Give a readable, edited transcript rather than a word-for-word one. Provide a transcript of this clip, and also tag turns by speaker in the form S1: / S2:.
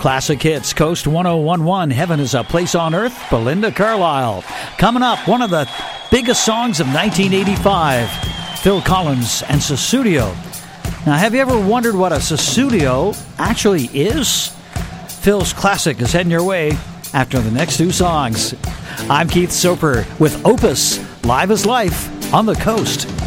S1: Classic Hits, Coast 1011, Heaven is a Place on Earth, Belinda Carlisle. Coming up, one of the biggest songs of 1985, Phil Collins and Sussudio. Now, have you ever wondered what a Sussudio actually is? Phil's classic is heading your way after the next two songs. I'm Keith Soper with Opus, Live is Life on the Coast.